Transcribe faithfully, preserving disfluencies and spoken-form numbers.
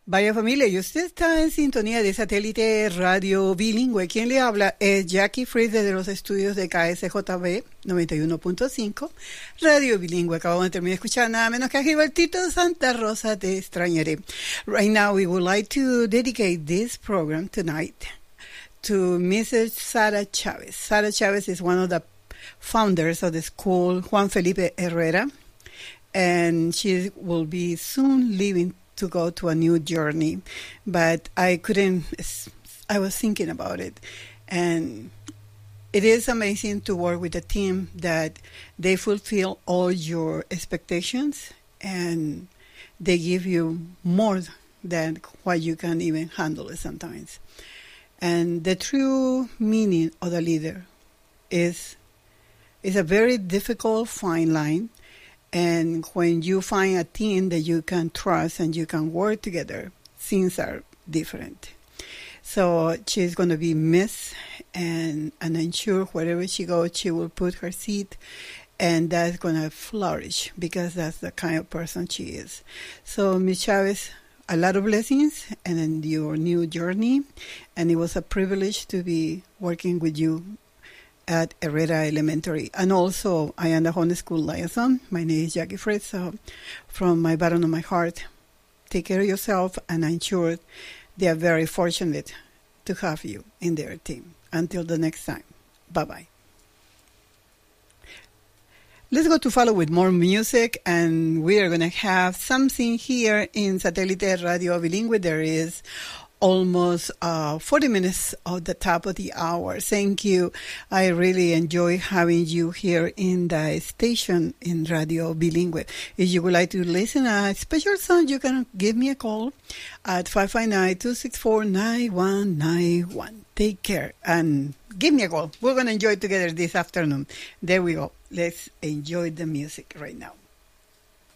Vaya familia, y usted está en sintonía de Satélite Radio Bilingüe. Quien le habla es Jackie Fritz desde los estudios de K S J B noventa y uno punto cinco, Radio Bilingüe. Acabamos de terminar de escuchar nada menos que a Gilbertito Santa Rosa, Te extrañaré. Right now we would like to dedicate this program tonight to Missus Sara Chavez. Sara Chavez is one of the founders of the school, Juan Felipe Herrera, and she will be soon leaving to go to a new journey, but I couldn't, I was thinking about it, and it is amazing to work with a team that they fulfill all your expectations, and they give you more than what you can even handle sometimes. And the true meaning of the leader is, is a very difficult fine line. And when you find a team that you can trust and you can work together, things are different. So she's going to be missed, and, and I'm sure wherever she goes, she will put her seed, and that's going to flourish because that's the kind of person she is. So, Miz Chavez, a lot of blessings and in your new journey, and it was a privilege to be working with you at Herrera Elementary. And also, I am the homeschool liaison. My name is Jackie Fritz. So from my bottom of my heart, take care of yourself, and I'm sure they are very fortunate to have you in their team. Until the next time, bye-bye. Let's go to follow with more music, and we are going to have something here in Satélite Radio Bilingüe. There is almost uh, forty minutes of the top of the hour. Thank you. I really enjoy having you here in the station in Radio Bilingüe. If you would like to listen to a special song, you can give me a call at five five nine, two six four, nine one nine one. Take care and give me a call. We're going to enjoy it together this afternoon. There we go. Let's enjoy the music right now.